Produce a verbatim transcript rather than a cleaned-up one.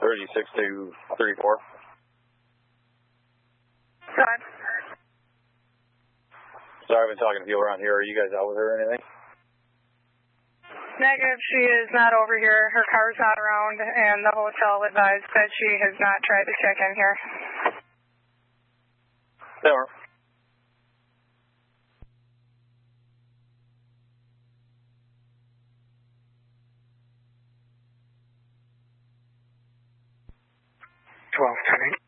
thirty-six to thirty-four. Five. Sorry, I've been talking to people around here. Are you guys out with her or anything? Negative, she is not over here. Her car's not around, and the hotel advised that she has not tried to check in here. Never. twelve ten eight.